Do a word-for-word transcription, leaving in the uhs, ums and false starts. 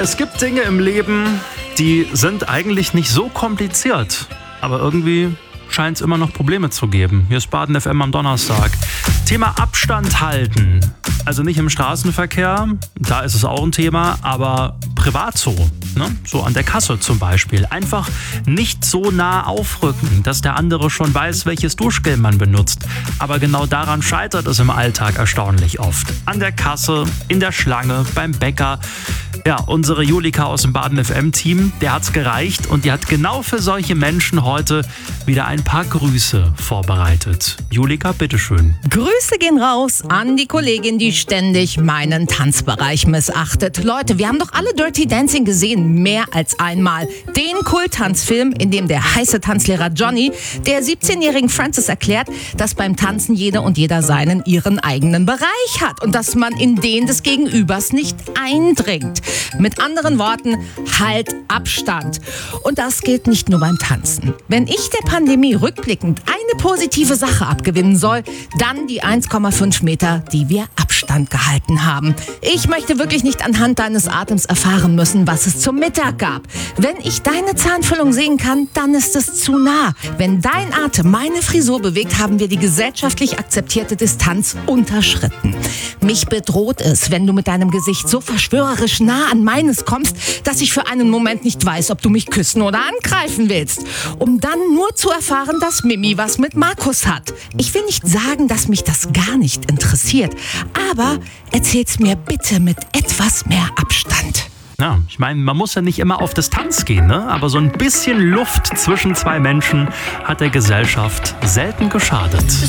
Es gibt Dinge im Leben, die sind eigentlich nicht so kompliziert, aber irgendwie scheint es immer noch Probleme zu geben. Hier ist Baden F M am Donnerstag. Thema Abstand halten. Also nicht im Straßenverkehr, da ist es auch ein Thema, aber privat so. Ne? So an der Kasse zum Beispiel. Einfach nicht so nah aufrücken, dass der andere schon weiß, welches Duschgel man benutzt. Aber genau daran scheitert es im Alltag erstaunlich oft. An der Kasse, in der Schlange, beim Bäcker. Ja, unsere Julika aus dem Baden F M-Team, der hat's gereicht und die hat genau für solche Menschen heute wieder ein paar Grüße vorbereitet. Julika, bitteschön. Grüße gehen raus an die Kollegin, die ständig meinen Tanzbereich missachtet. Leute, wir haben doch alle Dirty Dancing gesehen, mehr als einmal. Den Kult-Tanzfilm, in dem der heiße Tanzlehrer Johnny der siebzehnjährigen Frances erklärt, dass beim Tanzen jeder und jeder seinen ihren eigenen Bereich hat und dass man in den des Gegenübers nicht eindringt. Mit anderen Worten, halt Abstand. Und das gilt nicht nur beim Tanzen. Wenn ich der Pandemie rückblickend eine positive Sache abgewinnen soll, dann die eins Komma fünf Meter, die wir Abstand gehalten haben. Ich möchte wirklich nicht anhand deines Atems erfahren müssen, was es zum Mittag gab. Wenn ich deine Zahnfüllung sehen kann, dann ist es zu nah. Wenn dein Atem meine Frisur bewegt, haben wir die gesellschaftlich akzeptierte Distanz unterschritten. Mich bedroht es, wenn du mit deinem Gesicht so verschwörerisch nah an meines kommst, dass ich für einen Moment nicht weiß, ob du mich küssen oder angreifen willst. Um dann nur zu erfahren, dass Mimi was mit Markus hat. Ich will nicht sagen, dass mich das gar nicht interessiert, aber erzähl's mir bitte mit etwas mehr Abstand. Ja, ich meine, man muss ja nicht immer auf Distanz gehen, ne? Aber so ein bisschen Luft zwischen zwei Menschen hat der Gesellschaft selten geschadet.